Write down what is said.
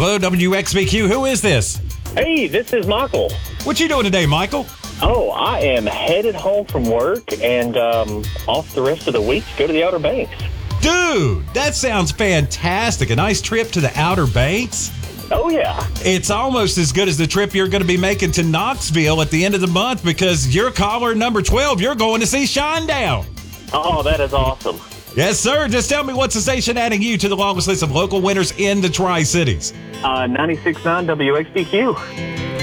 Hello, WXBQ. Who is this? Hey, this is Michael. What you doing today, Michael? Oh, I am headed home from work and off the rest of the week to go to the Outer Banks. Dude, that sounds fantastic. A nice trip to the Outer Banks. Oh, yeah. It's almost as good as the trip you're going to be making to Knoxville at the end of the month because you're caller number 12. You're going to see Shinedown. Oh, that is awesome. Yes, sir. Just tell me what's the station adding you to the longest list of local winners in the Tri-Cities. 96.9 WXBQ.